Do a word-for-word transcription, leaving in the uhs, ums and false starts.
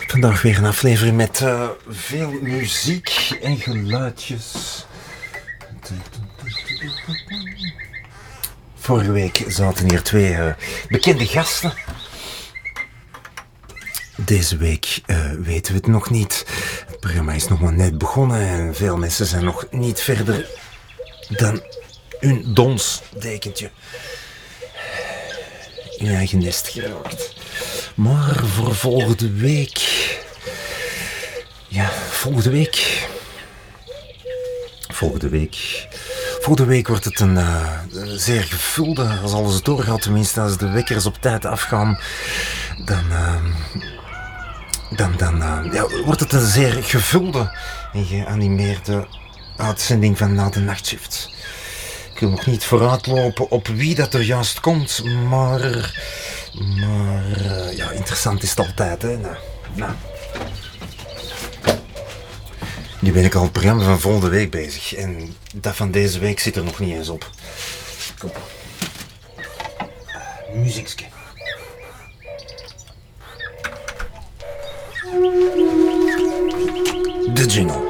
Vandaag weer een aflevering met uh, veel muziek en geluidjes. Vorige week zaten hier twee uh, bekende gasten. Deze week uh, weten we het nog niet. Het programma is nog maar net begonnen en veel mensen zijn nog niet verder dan hun donsdekentje in hun eigen nest geraakt. Maar voor volgende week... Ja, volgende week... Volgende week... Volgende week wordt het een uh, zeer gevulde, als alles doorgaat, tenminste als de wekkers op tijd afgaan, dan, uh, dan, dan uh, ja, wordt het een zeer gevulde en geanimeerde uitzending van Na de Nachtshift. Ik wil nog niet vooruitlopen op wie dat er juist komt, maar... Maar uh, ja, interessant is het altijd, hè. Nou, nou. Nu ben ik al het programma van volgende week bezig. En dat van deze week zit er nog niet eens op. Kom. Uh, muziekske. De jingle.